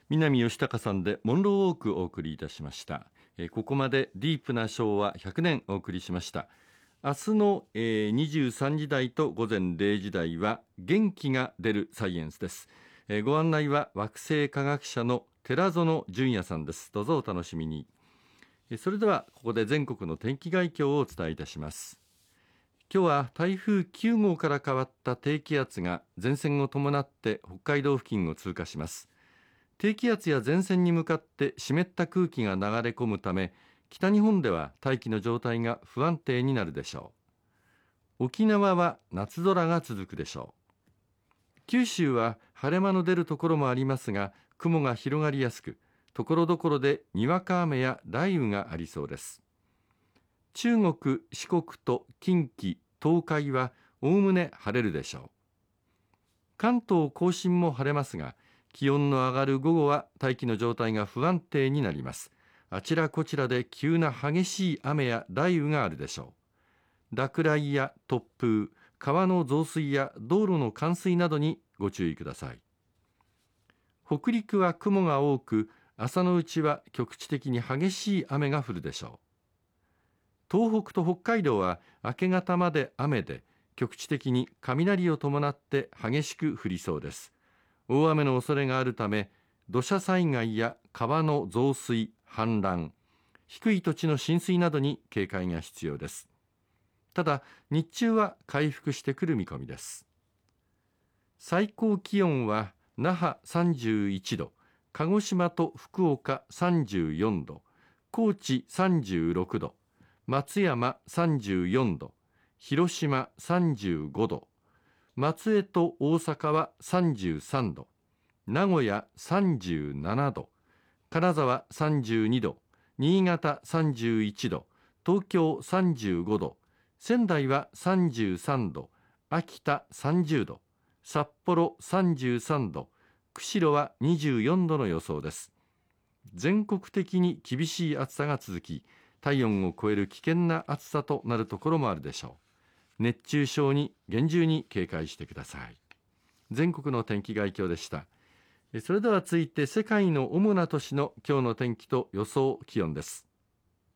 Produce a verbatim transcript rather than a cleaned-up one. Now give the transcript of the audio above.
南吉高さんでモンローウォークをお送りいたしました。えーここまでディープな昭和ひゃくねんお送りしました。明日の、えーにじゅうさんじ台と午前れいじ台は元気が出るサイエンスです。えーご案内は惑星科学者の寺園純也さんです。どうぞお楽しみに。えーそれではここで全国の天気概況をお伝えいたします。今日は台風きゅう号から変わった低気圧が前線を伴って北海道付近を通過します。低気圧や前線に向かって湿った空気が流れ込むため、北日本では大気の状態が不安定になるでしょう。沖縄は夏空が続くでしょう。九州は晴れ間の出るところもありますが、雲が広がりやすく、ところどころでにわか雨や雷雨がありそうです。中国、四国と近畿、東海はおおむね晴れるでしょう。関東甲信も晴れますが、気温の上がる午後は大気の状態が不安定になります。あちらこちらで急な激しい雨や雷雨があるでしょう。落雷や突風、川の増水や道路の冠水などにご注意ください。北陸は雲が多く、朝のうちは局地的に激しい雨が降るでしょう。東北と北海道は明け方まで雨で、局地的に雷を伴って激しく降りそうです。大雨の恐れがあるため、土砂災害や川の増水、氾濫、低い土地の浸水などに警戒が必要です。ただ、日中は回復してくる見込みです。最高気温は那覇さんじゅういちど、鹿児島と福岡さんじゅうよんど、高知さんじゅうろくど、松山さんじゅうよんど、広島さんじゅうごど、松江と大阪はさんじゅうさんど、名古屋さんじゅうななど、金沢さんじゅうにど、新潟さんじゅういちど、東京さんじゅうごど、仙台はさんじゅうさんど、秋田さんじゅうど、札幌さんじゅうさんど、釧路はにじゅうよんどの予想です。全国的に厳しい暑さが続き、体温を超える危険な暑さとなるところもあるでしょう。熱中症に厳重に警戒してください。全国の天気概況でした。それでは続いて世界の主な都市の今日の天気と予想気温です。